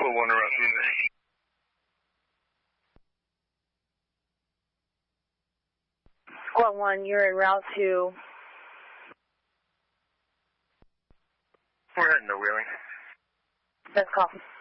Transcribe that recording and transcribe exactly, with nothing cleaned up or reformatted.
Squad one around two. Squad one, you're en route to... We're heading to Wheeling. That's call.